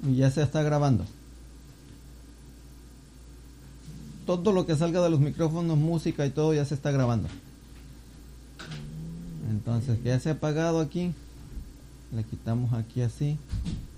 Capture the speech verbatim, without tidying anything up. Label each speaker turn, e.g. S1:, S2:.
S1: Y ya se está grabando. Todo lo que salga de los micrófonos, música y todo ya se está grabando. Entonces, que ya se ha apagado aquí. Le quitamos aquí así.